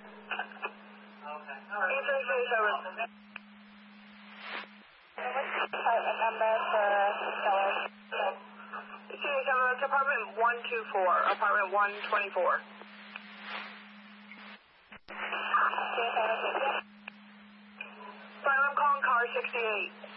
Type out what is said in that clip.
Okay. All right. What's the apartment number for Stellar? It's apartment 124, apartment 124. Fine, I'm calling car 68.